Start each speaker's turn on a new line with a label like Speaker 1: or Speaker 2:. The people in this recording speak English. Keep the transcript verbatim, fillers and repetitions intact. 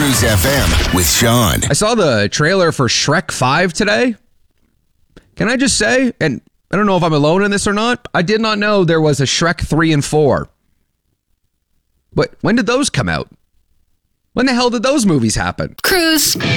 Speaker 1: Cruise F M with Sean.
Speaker 2: I saw the trailer for Shrek five today. Can I just say, and I don't know if I'm alone in this or not, I did not know there was a Shrek three and four. But when did those come out? When the hell did those movies happen?
Speaker 3: Cruise.